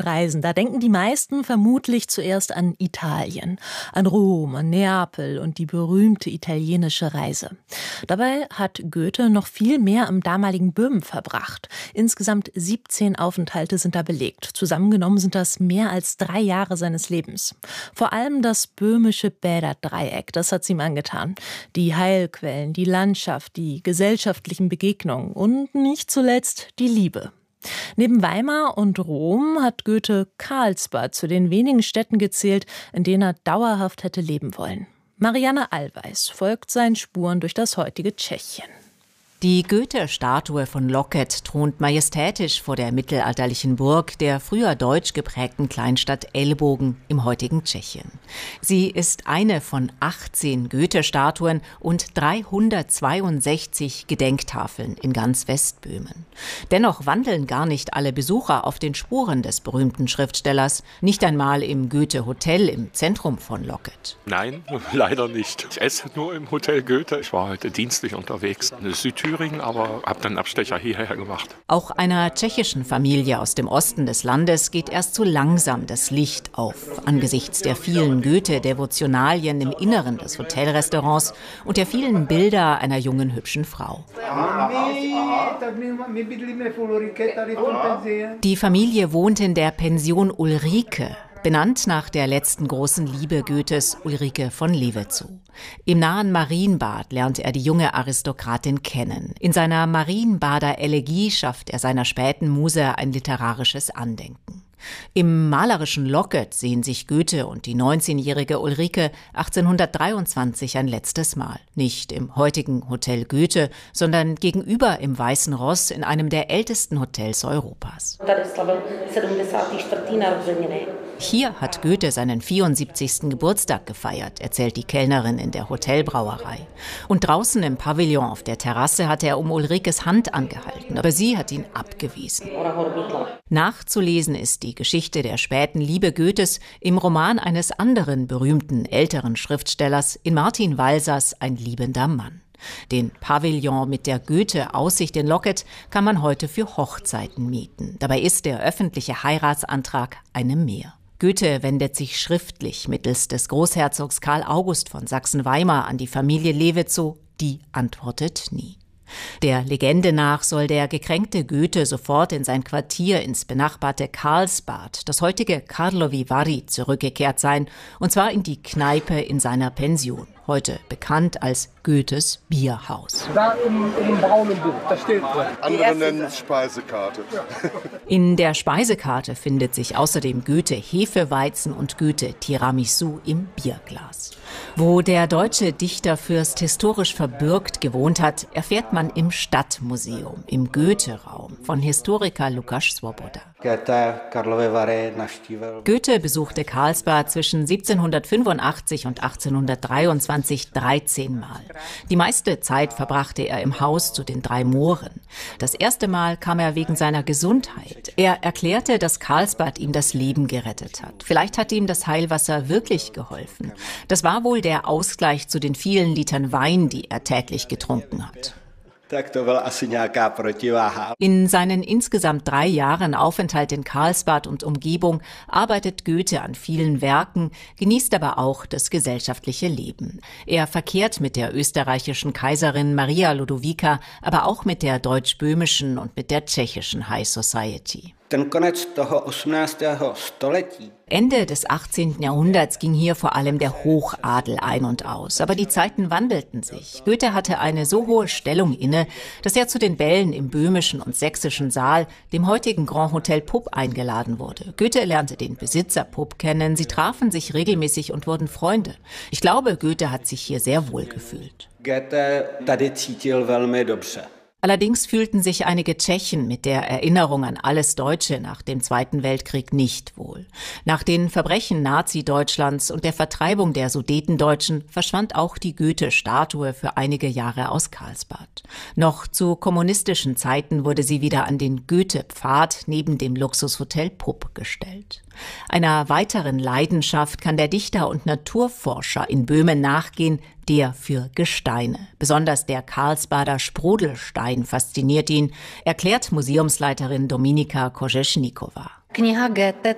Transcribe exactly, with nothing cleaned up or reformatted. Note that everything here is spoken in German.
Reisen, da denken die meisten vermutlich zuerst an Italien, an Rom, an Neapel und die berühmte italienische Reise. Dabei hat Goethe noch viel mehr im damaligen Böhmen verbracht. Insgesamt siebzehn Aufenthalte sind da belegt. Zusammengenommen sind das mehr als drei Jahre seines Lebens. Vor allem das böhmische Bäderdreieck, das hat's ihm angetan. Die Heilquellen, die Landschaft, die gesellschaftlichen Begegnungen und nicht zuletzt die Liebe. Neben Weimar und Rom hat Goethe Karlsbad zu den wenigen Städten gezählt, in denen er dauerhaft hätte leben wollen. Marianne Allweis folgt seinen Spuren durch das heutige Tschechien. Die Goethe-Statue von Loket thront majestätisch vor der mittelalterlichen Burg der früher deutsch geprägten Kleinstadt Elbogen im heutigen Tschechien. Sie ist eine von achtzehn Goethe-Statuen und dreihundertzweiundsechzig Gedenktafeln in ganz Westböhmen. Dennoch wandeln gar nicht alle Besucher auf den Spuren des berühmten Schriftstellers, nicht einmal im Goethe-Hotel im Zentrum von Loket. Nein, leider nicht. Ich esse nur im Hotel Goethe. Ich war heute dienstlich unterwegs. Eine Südtür aber habe dann Abstecher hierher gemacht. Auch einer tschechischen Familie aus dem Osten des Landes geht erst so langsam das Licht auf, angesichts der vielen Goethe-Devotionalien im Inneren des Hotelrestaurants und der vielen Bilder einer jungen, hübschen Frau. Die Familie wohnt in der Pension Ulrike, benannt nach der letzten großen Liebe Goethes, Ulrike von Levezow. Im nahen Marienbad lernt er die junge Aristokratin kennen. In seiner Marienbader Elegie schafft er seiner späten Muse ein literarisches Andenken. Im malerischen Loket sehen sich Goethe und die neunzehnjährige Ulrike achtzehnhundertdreiundzwanzig ein letztes Mal. Nicht im heutigen Hotel Goethe, sondern gegenüber im Weißen Ross in einem der ältesten Hotels Europas. Hier hat Goethe seinen vierundsiebzigsten Geburtstag gefeiert, erzählt die Kellnerin in der Hotelbrauerei. Und draußen im Pavillon auf der Terrasse hat er um Ulrikes Hand angehalten, aber sie hat ihn abgewiesen. Nachzulesen ist die Geschichte der späten Liebe Goethes im Roman eines anderen berühmten älteren Schriftstellers, in Martin Walsers Ein liebender Mann. Den Pavillon mit der Goethe-Aussicht in Loket kann man heute für Hochzeiten mieten. Dabei ist der öffentliche Heiratsantrag eine Mehr. Goethe wendet sich schriftlich mittels des Großherzogs Karl August von Sachsen-Weimar an die Familie Levezow, die antwortet nie. Der Legende nach soll der gekränkte Goethe sofort in sein Quartier ins benachbarte Karlsbad, das heutige Karlovy Vary, zurückgekehrt sein, und zwar in die Kneipe in seiner Pension, heute bekannt als Goethes Bierhaus. Da im, im braunen Buch, da steht drin. Andere nennen es Speisekarte. In der Speisekarte findet sich außerdem Goethe Hefeweizen und Goethe Tiramisu im Bierglas. Wo der deutsche Dichterfürst historisch verbürgt gewohnt hat, erfährt man im Stadtmuseum, im Goethe-Raum, von Historiker Lukáš Svoboda. Goethe besuchte Karlsbad zwischen siebzehnhundertfünfundachtzig und achtzehnhundertdreiundzwanzig dreizehn Mal. Die meiste Zeit verbrachte er im Haus zu den drei Mohren. Das erste Mal kam er wegen seiner Gesundheit. Er erklärte, dass Karlsbad ihm das Leben gerettet hat. Vielleicht hat ihm das Heilwasser wirklich geholfen. Das war wohl der Ausgleich zu den vielen Litern Wein, die er täglich getrunken hat. In seinen insgesamt drei Jahren Aufenthalt in Karlsbad und Umgebung arbeitet Goethe an vielen Werken, genießt aber auch das gesellschaftliche Leben. Er verkehrt mit der österreichischen Kaiserin Maria Ludovica, aber auch mit der deutsch-böhmischen und mit der tschechischen High Society. Ende des achtzehnten Jahrhunderts ging hier vor allem der Hochadel ein und aus. Aber die Zeiten wandelten sich. Goethe hatte eine so hohe Stellung inne, dass er zu den Bällen im böhmischen und sächsischen Saal, dem heutigen Grand Hotel Pupp, eingeladen wurde. Goethe lernte den Besitzer Pupp kennen. Sie trafen sich regelmäßig und wurden Freunde. Ich glaube, Goethe hat sich hier sehr wohl gefühlt. Goethe tady cítil velmi dobře. Allerdings fühlten sich einige Tschechen mit der Erinnerung an alles Deutsche nach dem Zweiten Weltkrieg nicht wohl. Nach den Verbrechen Nazi-Deutschlands und der Vertreibung der Sudetendeutschen verschwand auch die Goethe-Statue für einige Jahre aus Karlsbad. Noch zu kommunistischen Zeiten wurde sie wieder an den Goethe-Pfad neben dem Luxushotel Pupp gestellt. Einer weiteren Leidenschaft kann der Dichter und Naturforscher in Böhmen nachgehen, der für Gesteine. Besonders der Karlsbader Sprudelstein fasziniert ihn, erklärt Museumsleiterin Dominika Kožešníková.